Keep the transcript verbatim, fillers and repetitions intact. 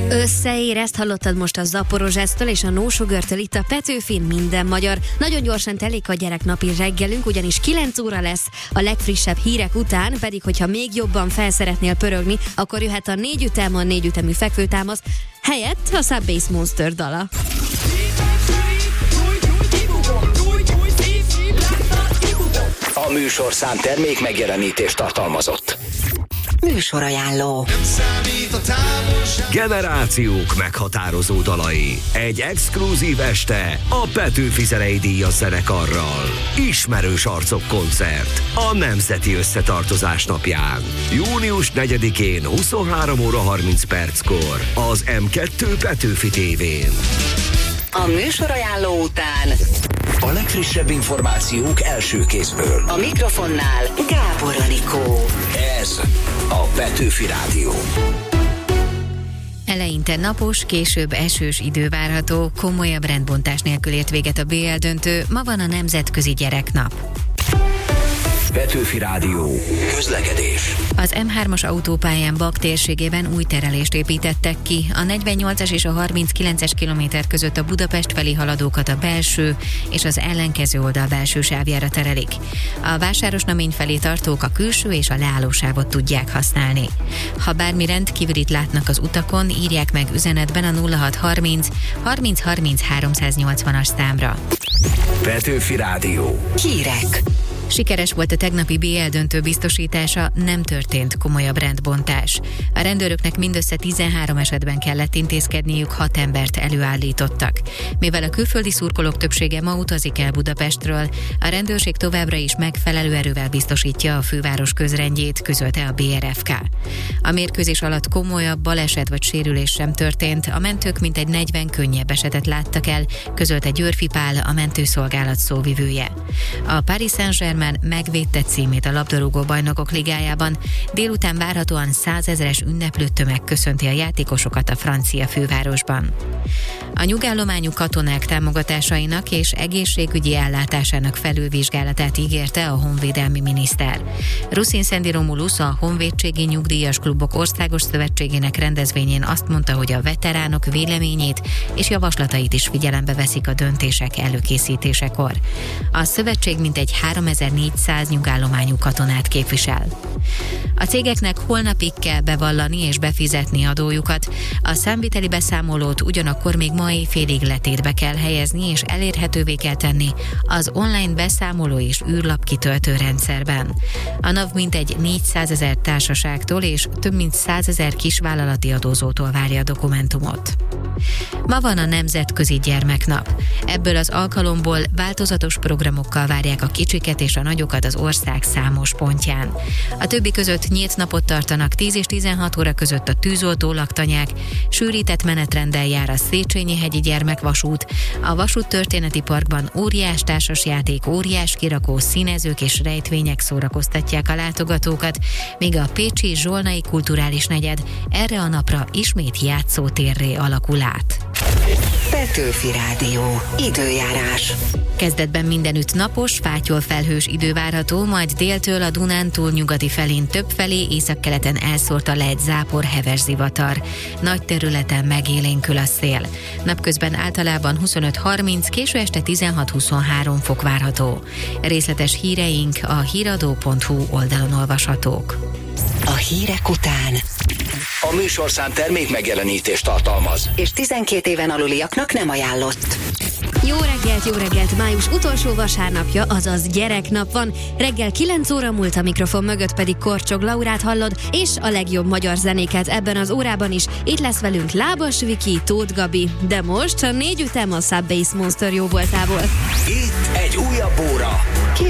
Összeér, ezt hallottad most a Zaporozsesztől és a No Sugartől, itt a Petőfin minden magyar. Nagyon gyorsan telik a gyereknapi reggelünk, ugyanis kilenc óra lesz a legfrissebb hírek után, pedig hogyha még jobban felszeretnél pörögni, akkor jöhet a négy ütem, a négy ütemű fekvőtámasz, helyett a Subway Monster dala. A műsorszám termék megjelenítést tartalmazott. Műsorajánló. Generációk meghatározó dalai. Egy exkluzív este a Petőfi Zenei Díjas zenekarral. Ismerős arcok koncert a Nemzeti Összetartozás napján. június negyedikén huszonhárom óra harminc perckor az em kettő Petőfi tévén. A műsorajánló után A legfrissebb információk első kézből. a mikrofonnál Gábor Anikó. Ez a Petőfi Rádió. Eleinte napos, később esős idő várható, komolyabb rendbontás nélkül ért véget a bé el döntő, ma van a Nemzetközi Gyereknap. Petőfi Rádió. Közlekedés. Az em hármas autópályán Bak térségében új terelést építettek ki. A negyvennyolcas és a harminckilences kilométer között a Budapest felé haladókat a belső és az ellenkező oldal belső sávjára terelik. A Vásárosnamény felé tartók a külső és a leállósávot tudják használni. Ha bármi rendkívülit látnak az utakon, írják meg üzenetben a nulla hat harminc harminc harminc háromszáznyolcvanas számra. Petőfi Rádió. Hírek. Sikeres volt a tegnapi bé el döntő biztosítása, nem történt komolyabb rendbontás. A rendőröknek mindössze tizenhárom esetben kellett intézkedniük, hat embert előállítottak. Mivel a külföldi szurkolók többsége ma utazik el Budapestről, a rendőrség továbbra is megfelelő erővel biztosítja a főváros közrendjét, közölte a bé er ef ká. A mérkőzés alatt komolyabb baleset vagy sérülés sem történt, a mentők mintegy negyven könnyebb esetet láttak el, közölte Györfi Pál, a mentőszolgálat szóvivője. A Paris Saint-Germain megvédte címét a labdarúgó bajnokok ligájában. Délután várhatóan százezres ünneplő tömeg köszönti a játékosokat a francia fővárosban. A nyugállományú katonák támogatásainak és egészségügyi ellátásának felülvizsgálatát ígérte a honvédelmi miniszter. Ruszin Szendi Romulusz, a Honvédségi Nyugdíjas Klubok Országos Szövetségének rendezvényén azt mondta, hogy a veteránok véleményét és javaslatait is figyelembe veszik a döntések előkészítésekor. A szövetség mintegy háromezer-négyszáz nyugállományú katonát képvisel. A cégeknek holnapig kell bevallani és befizetni adójukat. A számviteli beszámolót ugyanakkor még ma éjfélig letétbe kell helyezni és elérhetővé kell tenni az online beszámoló és űrlap kitöltő rendszerben. A NAV mintegy négyszázezer társaságtól és több mint százezer kisvállalati adózótól várja a dokumentumot. Ma van a Nemzetközi Gyermeknap. Ebből az alkalomból változatos programokkal várják a kicsiket és a nagyokat az ország számos pontján. A többi között nyílt napot tartanak tíz és tizenhat óra között a tűzoltó laktanyák, sűrített menetrenddel jár a Széchenyi-hegyi gyermekvasút, a Vasúttörténeti Parkban óriás társasjáték, óriás kirakó, színezők és rejtvények szórakoztatják a látogatókat, míg a pécsi Zsolnai Kulturális Negyed erre a napra ismét játszótérré alakul át. Petőfi Rádió. Időjárás. Kezdetben mindenütt napos, fátyol felhős idő várható, majd déltől a Dunántúl nyugati felén többfelé, északkeleten elszórt a lejt zápor, heves zivatar. Nagy területen megélénkül a szél. Napközben általában huszonöt harminc, késő este tizenhat-huszonhárom fok várható. Részletes híreink a híradó pont hu oldalon olvashatók. A hírek után A műsorszám termék megjelenítést tartalmaz. és tizenkét éven aluliaknak nem ajánlott. Jó reggelt, jó reggelt! Május utolsó vasárnapja, azaz gyereknap van. Reggel kilenc óra múlt, a mikrofon mögött pedig Korcsog Laurát hallod, és a legjobb magyar zenéket ebben az órában is. Itt lesz velünk Lábas Viki, Tóth Gabi, de most a négy ütem a Subway Monster jóvoltából. Itt egy újabb óra.